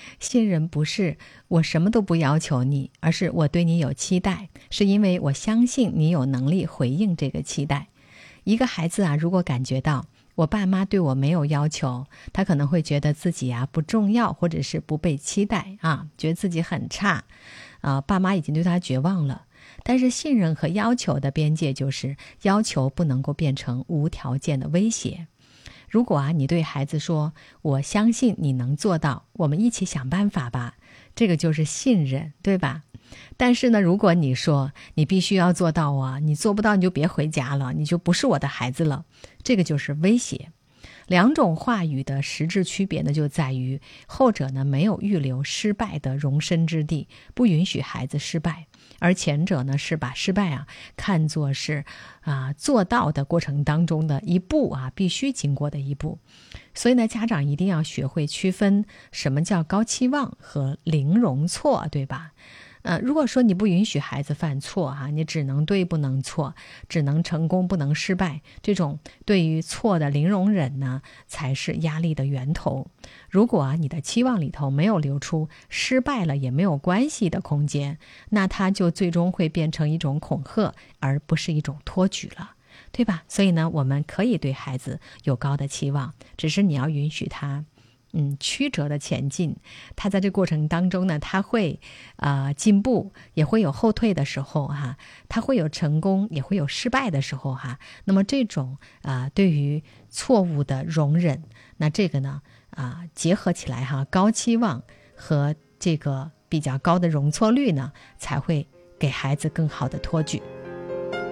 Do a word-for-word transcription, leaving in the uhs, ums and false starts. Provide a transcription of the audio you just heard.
信任不是我什么都不要求你，而是我对你有期待，是因为我相信你有能力回应这个期待。一个孩子啊，如果感觉到我爸妈对我没有要求，他可能会觉得自己啊不重要，或者是不被期待啊，觉得自己很差，啊，爸妈已经对他绝望了。但是信任和要求的边界就是要求不能够变成无条件的威胁。如果啊你对孩子说我相信你能做到，我们一起想办法吧，这个就是信任，对吧？但是呢，如果你说你必须要做到啊，你做不到你就别回家了，你就不是我的孩子了，这个就是威胁。两种话语的实质区别呢，就在于后者呢没有预留失败的容身之地，不允许孩子失败，而前者呢是把失败啊看作是啊做到的过程当中的一步啊，必须经过的一步。所以呢，家长一定要学会区分什么叫高期望和零容错，对吧？呃，如果说你不允许孩子犯错哈、啊，你只能对不能错，只能成功不能失败，这种对于错的零容忍呢，才是压力的源头。如果啊你的期望里头没有留出失败了也没有关系的空间，那它就最终会变成一种恐吓，而不是一种托举了，对吧？所以呢，我们可以对孩子有高的期望，只是你要允许他嗯，曲折的前进，他在这过程当中呢，他会呃进步，也会有后退的时候哈，他会有成功，也会有失败的时候哈。那么这种啊、呃，对于错误的容忍，那这个呢啊、呃，结合起来哈，高期望和这个比较高的容错率呢，才会给孩子更好的托举。